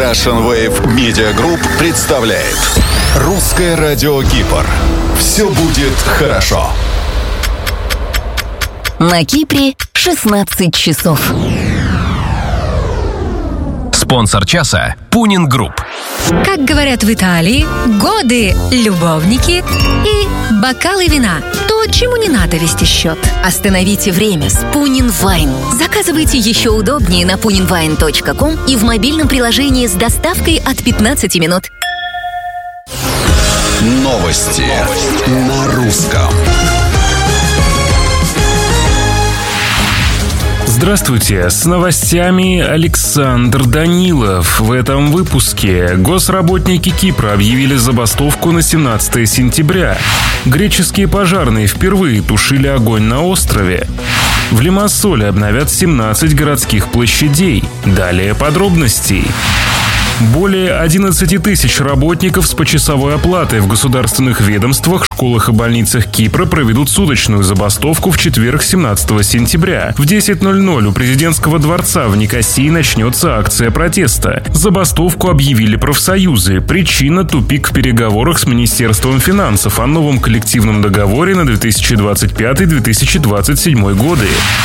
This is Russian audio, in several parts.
Russian Wave Media Group представляет Русское радио Кипр. Все будет хорошо. На Кипре 16 часов. Спонсор часа – Пунин Групп. Как говорят в Италии, годы, любовники и бокалы вина. То, чему не надо вести счет. Остановите время с Пунин Вайн. Заказывайте еще удобнее на puninwine.com и в мобильном приложении с доставкой от 15 минут. Новости на русском. Здравствуйте, с новостями Александр Данилов. В этом выпуске госработники Кипра объявили забастовку на 17 сентября. Греческие пожарные впервые тушили огонь на острове. В Лимассоле обновят 17 городских площадей. Далее подробностей. Более 11 тысяч работников с почасовой оплатой в государственных ведомствах, школах и больницах Кипра проведут суточную забастовку в четверг, 17 сентября. В 10:00 у президентского дворца в Никосии начнется акция протеста. Забастовку объявили профсоюзы. Причина – тупик в переговорах с Министерством финансов о новом коллективном договоре на 2025-2027 годы.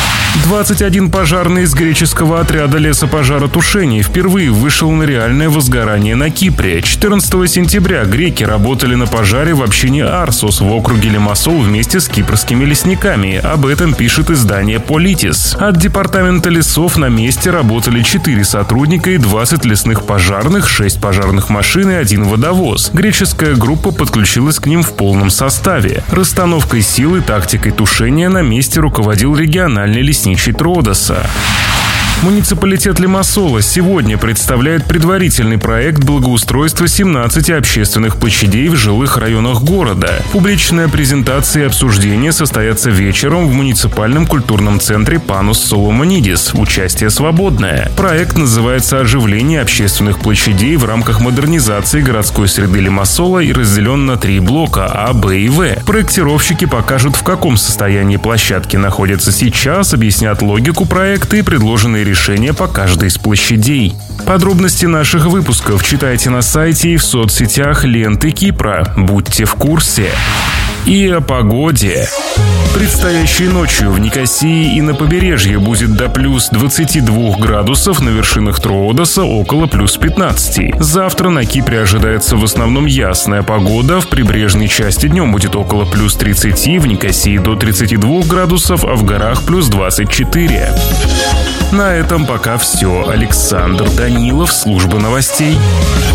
21 пожарный из греческого отряда лесопожаротушения впервые вышел на реальное возгорание на Кипре. 14 сентября греки работали на пожаре в общине Арсос в округе Лимассол вместе с кипрскими лесниками. Об этом пишет издание Политис. От департамента лесов на месте работали 4 сотрудника и 20 лесных пожарных, 6 пожарных машин и 1 водовоз. Греческая группа подключилась к ним в полном составе. Расстановкой сил и тактикой тушения на месте руководил региональный лесничий Тродоса. Муниципалитет Лимассола сегодня представляет предварительный проект благоустройства 17 общественных площадей в жилых районах города. Публичная презентация и обсуждение состоятся вечером в муниципальном культурном центре Панус Соломонидис. Участие свободное. Проект называется «Оживление общественных площадей в рамках модернизации городской среды Лимассола» и разделен на 3 блока А, Б и В. Проектировщики покажут, в каком состоянии площадки находятся сейчас, объяснят логику проекта и предложенные решения по каждой из площадей. Подробности наших выпусков читайте на сайте и в соцсетях ленты Кипра. Будьте в курсе. И о погоде. Предстоящей ночью в Никосии и на побережье будет до плюс 22 градусов, на вершинах Троодоса около плюс 15. Завтра на Кипре ожидается в основном ясная погода. В прибрежной части днем будет около плюс 30, в Никосии до 32 градусов, а в горах плюс 24. На этом пока все. Александр Данилов, служба новостей.